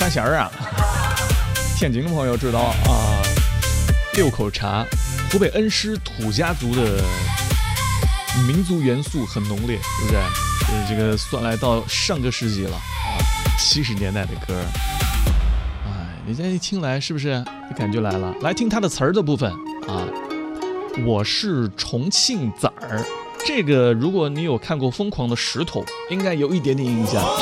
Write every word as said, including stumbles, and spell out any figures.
茶弦儿啊。天津的朋友知道啊，六口茶，湖北恩施土家族的民族元素很浓烈，是不是？呃，这个算来到上个世纪了啊，七十年代的歌。哎，你这一听来是不是感觉来了？来听它的词儿的部分啊。我是重庆崽儿，这个如果你有看过《疯狂的石头》，应该有一点点印象。